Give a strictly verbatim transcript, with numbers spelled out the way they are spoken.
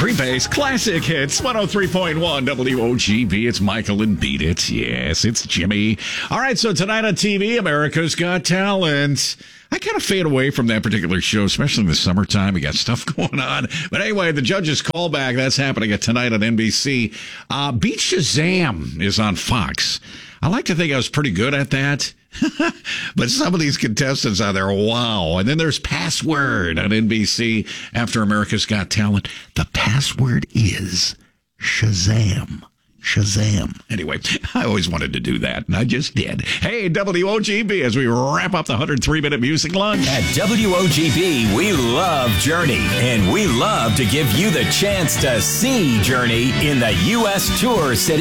Freebase Classic Hits, one oh three point one W O G B. It's Michael and Beat It. Yes, it's Jimmy. All right, so tonight on T V, America's Got Talent. I kind of fade away from that particular show, especially in the summertime. We got stuff going on. But anyway, the judges' callback, that's happening tonight on N B C. Uh, Beat Shazam is on Fox. I like to think I was pretty good at that. But some of these contestants out there, wow. And then there's Password on N B C after America's Got Talent. The password is Shazam. Shazam. Anyway, I always wanted to do that, and I just did. Hey, W O G B, as we wrap up the one hundred three minute music lunch. At W O G B, we love Journey, and we love to give you the chance to see Journey in the U S tour city.